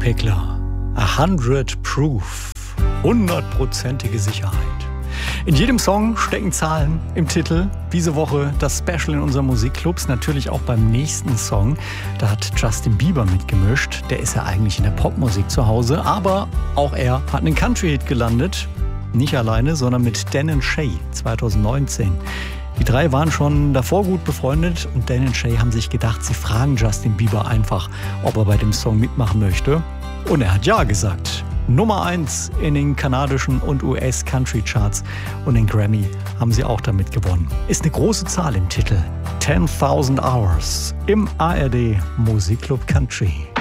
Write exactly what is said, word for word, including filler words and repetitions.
Heckler. A hundred Proof. Hundertprozentige Sicherheit. In jedem Song stecken Zahlen im Titel. Diese Woche das Special in unseren Musikclubs. Natürlich auch beim nächsten Song. Da hat Justin Bieber mitgemischt. Der ist ja eigentlich in der Popmusik zu Hause. Aber auch er hat einen Country-Hit gelandet. Nicht alleine, sondern mit Dan and Shay zwanzig neunzehn. Die drei waren schon davor gut befreundet und Dan und Shay haben sich gedacht, sie fragen Justin Bieber einfach, ob er bei dem Song mitmachen möchte. Und er hat ja gesagt. Nummer eins in den kanadischen und U S-Country-Charts und den Grammy haben sie auch damit gewonnen. Ist eine große Zahl im Titel. ten thousand Hours im A R D Musikclub Country.